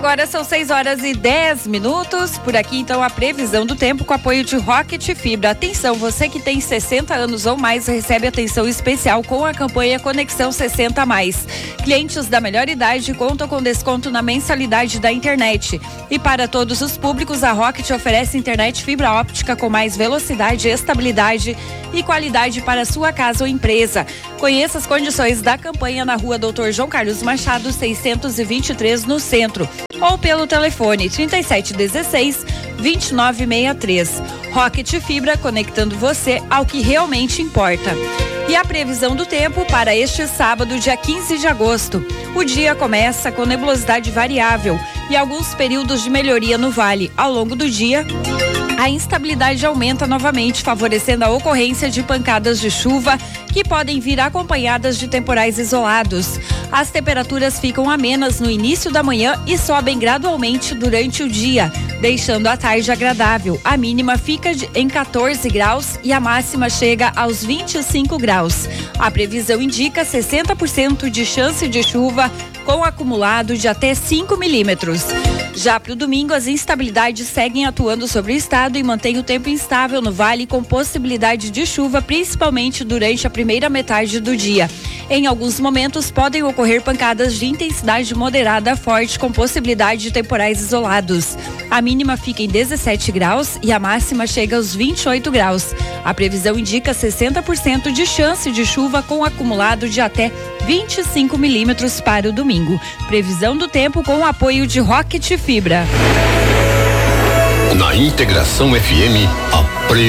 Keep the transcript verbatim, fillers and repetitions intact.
Agora são seis horas e dez minutos. Por aqui, então, a previsão do tempo com apoio de Rocket Fibra. Atenção, você que tem sessenta anos ou mais recebe atenção especial com a campanha Conexão sessenta a mais. Clientes da melhor idade contam com desconto na mensalidade da internet. E para todos os públicos, a Rocket oferece internet fibra óptica com mais velocidade, estabilidade e qualidade para sua casa ou empresa. Conheça as condições da campanha na rua Doutor João Carlos Machado, seiscentos e vinte e três, no centro. Ou pelo telefone trinta e sete dezesseis, vinte e nove sessenta e três. Rocket Fibra, conectando você ao que realmente importa. E a previsão do tempo para este sábado, dia quinze de agosto. O dia começa com nebulosidade variável e alguns períodos de melhoria no vale. Ao longo do dia, a instabilidade aumenta novamente, favorecendo a ocorrência de pancadas de chuva que podem vir acompanhadas de temporais isolados. As temperaturas ficam amenas no início da manhã e sobem gradualmente durante o dia, deixando a tarde agradável. A mínima fica em quatorze graus e a máxima chega aos vinte e cinco graus. A previsão indica sessenta por cento de chance de chuva, com acumulado de até cinco milímetros. Já para o domingo, as instabilidades seguem atuando sobre o estado e mantém o tempo instável no vale, com possibilidade de chuva, principalmente durante a primeira metade do dia. Em alguns momentos, podem ocorrer pancadas de intensidade moderada a forte, com possibilidade de temporais isolados. A mínima fica em dezessete graus e a máxima chega aos vinte e oito graus. A previsão indica sessenta por cento de chance de chuva, com acumulado de até vinte e cinco milímetros para o domingo. Previsão do tempo com o apoio de Rocket Fibra. Na Integração F M, a